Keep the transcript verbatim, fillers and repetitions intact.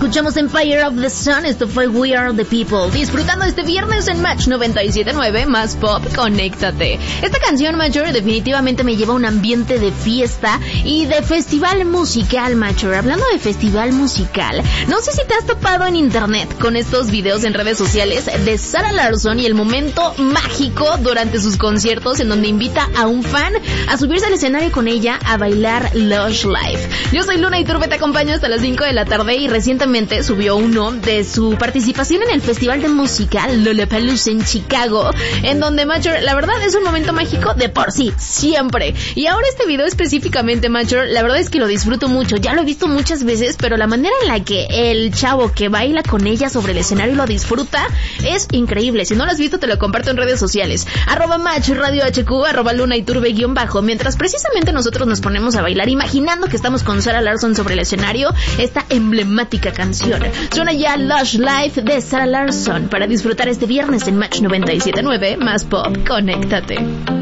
escuchamos Empire of the Sun. Esto fue We Are the People. Disfrutando este viernes en Match noventa y siete punto nueve, más pop, conéctate. Esta canción, Major, definitivamente me lleva a un ambiente de fiesta y de festival musical, Major. Hablando de festival musical, no sé si te has topado en internet con estos videos en redes sociales de Sarah Larsson y el momento mágico durante sus conciertos en donde invita a un fan a subirse al escenario con ella a bailar Lush Life. Yo soy Luna Iturbe, te acompaño hasta las cinco de la tarde y recientemente subió uno de su participación en el festival de música Lollapalooza en Chicago, en donde, Major, la verdad es un momento mágico de por sí, siempre. Y ahora este video específicamente, Major, la verdad es que lo disfruto mucho, ya lo he visto muchas veces, pero la manera en la que el chavo que baila con ella sobre el escenario lo disfruta es increíble. Si no lo has visto, te lo comparto en redes sociales, arroba Match Radio H Q, arroba Luna Iturbe guión bajo, mientras precisamente nosotros nos ponemos a bailar, imaginando que estamos con Sarah Larsson sobre el escenario, esta emblemática canción. Suena ya Lush Life de Sarah Larsson para disfrutar este viernes en Match noventa y siete punto nueve, más pop, conéctate.